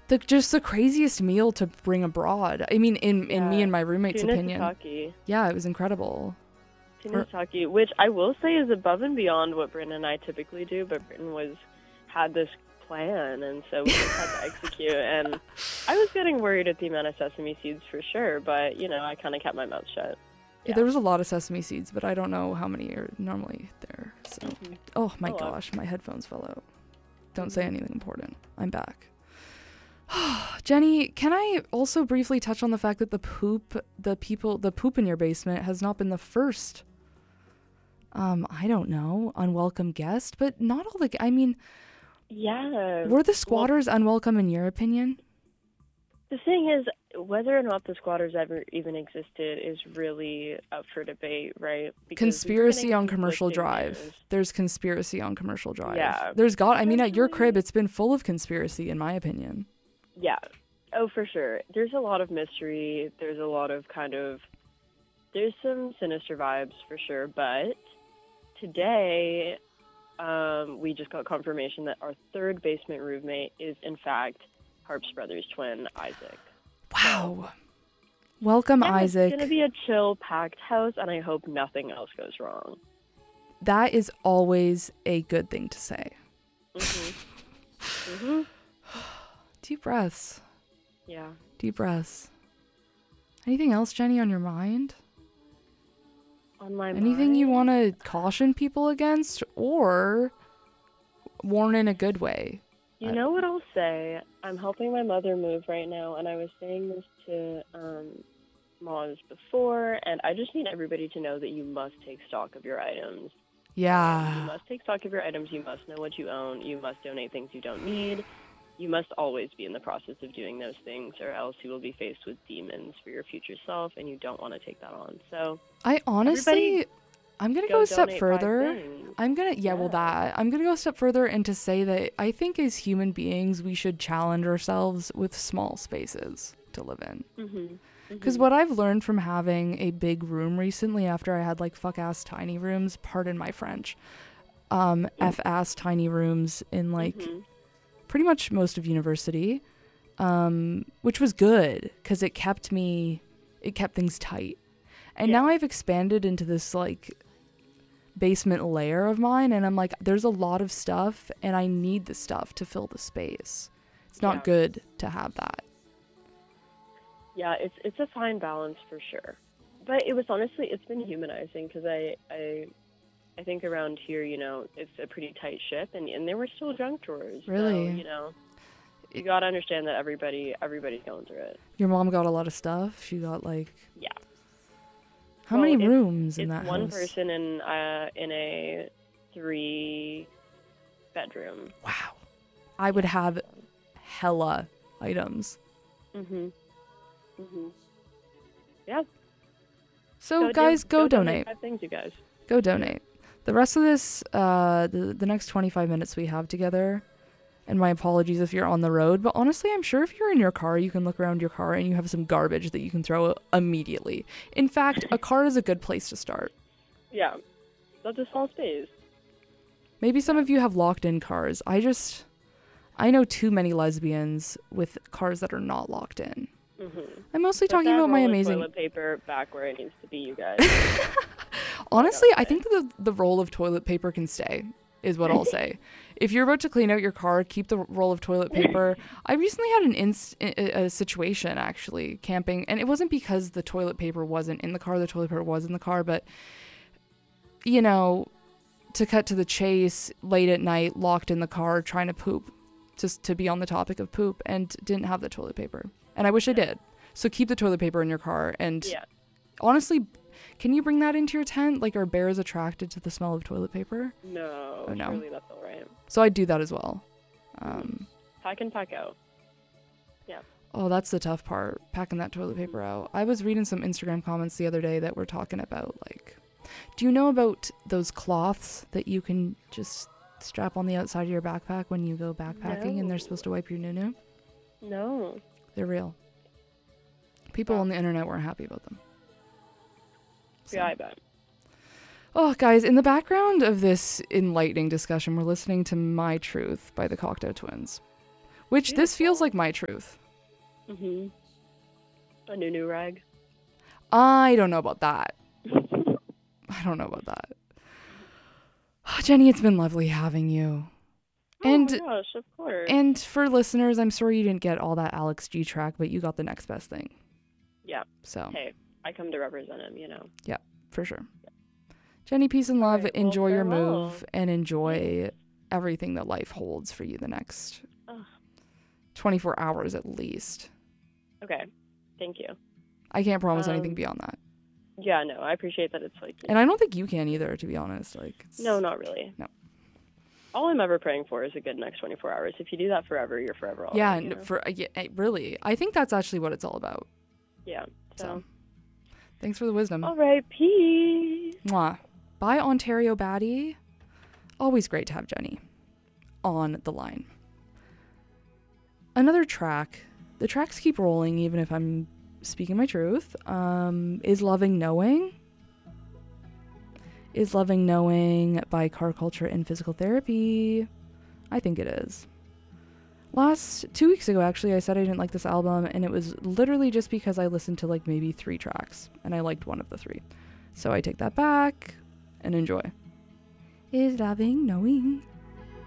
just the craziest meal to bring abroad. I mean, in me and my roommate's opinion. Tataki. Yeah, it was incredible. Tuna tataki, which I will say is above and beyond what Britton and I typically do, but Britton had this plan, and so we just had to execute. And I was getting worried at the amount of sesame seeds for sure, but, I kind of kept my mouth shut. Yeah, there was a lot of sesame seeds, but I don't know how many are normally there. So, oh my gosh, my headphones fell out. Don't say anything important. I'm back. Jenny, can I also briefly touch on the fact that the poop in your basement has not been the first, I don't know, unwelcome guest, but not all the, I mean, yeah. Were the squatters unwelcome in your opinion? The thing is, whether or not the squatters ever even existed is really up for debate, right? Because conspiracy on Commercial Drive. News. There's conspiracy on Commercial Drive. Yeah. At your crib, it's been full of conspiracy, in my opinion. Yeah. Oh, for sure. There's a lot of mystery. There's a lot of there's some sinister vibes for sure. But today, we just got confirmation that our third basement roommate is, in fact, Harp's brother's twin, Isaac. Wow. So, welcome, Isaac. It's going to be a chill, packed house, and I hope nothing else goes wrong. That is always a good thing to say. Deep breaths. Yeah. Deep breaths. Anything else, Jenny, on your mind? On my mind? Anything you want to caution people against or warn in a good way? You know what I'll say? I'm helping my mother move right now, and I was saying this to Moz before, and I just need everybody to know that you must take stock of your items. Yeah. You must take stock of your items. You must know what you own. You must donate things you don't need. You must always be in the process of doing those things, or else you will be faced with demons for your future self, and you don't want to take that on. So I honestly... I'm going to go a step further. I'm going to go a step further and to say that I think as human beings, we should challenge ourselves with small spaces to live in. Because what I've learned from having a big room recently after I had fuck-ass tiny rooms, pardon my French, F-ass tiny rooms in pretty much most of university, which was good because it kept things tight. And now I've expanded into this basement layer of mine, and I'm there's a lot of stuff and I need the stuff to fill the space. It's not good to have that. Yeah, it's a fine balance for sure. But it's been humanizing because I think around here, it's a pretty tight ship, and there were still junk drawers. Really? So, you got to understand that everybody's going through it. Your mom got a lot of stuff? She got Yeah. How many rooms in that house? It's one person in a 3-bedroom. Wow. I would have hella items. Yeah. So guys, go donate. 5 things, you guys. Go donate. The rest of this, the next 25 minutes we have together, and my apologies if you're on the road, but honestly, I'm sure if you're in your car, you can look around your car and you have some garbage that you can throw immediately. In fact, a car is a good place to start. Yeah. That's a small space. Maybe some of you have locked-in cars. I know too many lesbians with cars that are not locked in. I'm mostly talking about my amazing toilet paper back where it needs to be, you guys. Honestly, I think the roll of toilet paper can stay, is what I'll say. If you're about to clean out your car, keep the roll of toilet paper. I recently had a situation, actually, camping, and it wasn't because the toilet paper wasn't in the car. The toilet paper was in the car, but, to cut to the chase, late at night, locked in the car, trying to poop, just to be on the topic of poop, and didn't have the toilet paper. And I wish I did. So keep the toilet paper in your car, and honestly, can you bring that into your tent? Are bears attracted to the smell of toilet paper? No. Oh, no. Surely that's all right. So I'd do that as well. Pack in, pack out. Yeah. Oh, that's the tough part, packing that toilet paper out. I was reading some Instagram comments the other day that were talking about, do you know about those cloths that you can just strap on the outside of your backpack when you go backpacking and they're supposed to wipe your noo-noo? No. They're real. People on the internet weren't happy about them. So. Yeah, I bet. Oh, guys, in the background of this enlightening discussion, we're listening to My Truth by the Cocteau Twins, Which this feels like my truth. Mhm. A new rag. I don't know about that. I don't know about that. Jenny, it's been lovely having you. And, oh my gosh, of course. And for listeners, I'm sorry you didn't get all that Alex G track, but you got the next best thing. Yeah. So. Hey, I come to represent him, Yeah, for sure. Yeah. Jenny, peace and love. Right, enjoy your move and enjoy everything that life holds for you the next 24 hours at least. Okay. Thank you. I can't promise anything beyond that. Yeah, no, I appreciate that it's like... And I don't think you can either, to be honest. No, not really. No. All I'm ever praying for is a good next 24 hours. If you do that forever, you're forever all yeah, right, really. I think that's actually what it's all about. Yeah. So. Thanks for the wisdom. All right, peace. Mwah. Bye, Ontario Baddie. Always great to have Jenny on the line. Another track. The tracks keep rolling even if I'm speaking my truth. Is Loving Knowing. Is Loving Knowing by Car Culture and Physical Therapy. I think it is. 2 weeks ago, actually, I said I didn't like this album, and it was literally just because I listened to like maybe 3 tracks, and I liked one of the 3. So I take that back and enjoy. Is Loving Knowing.